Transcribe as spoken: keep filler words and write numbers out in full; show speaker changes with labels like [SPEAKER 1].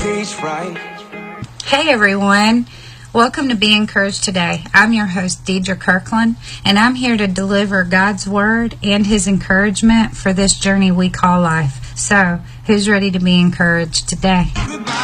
[SPEAKER 1] teach right.
[SPEAKER 2] Hey everyone, welcome to Be Encouraged Today. I'm your host Deidre Kirkland, and I'm here to deliver God's Word and His encouragement for this journey we call life. So, who's ready to be encouraged today?